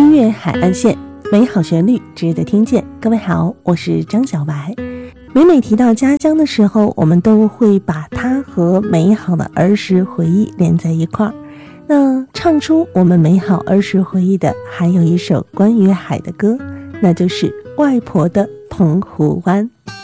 音乐海岸线，美好旋律值得听见。各位好，我是张小白。每提到家乡的时候，我们都会把它和美好的儿时回忆连在一块儿。那唱出我们美好儿时回忆的，还有一首关于海的歌，那就是外婆的澎湖湾。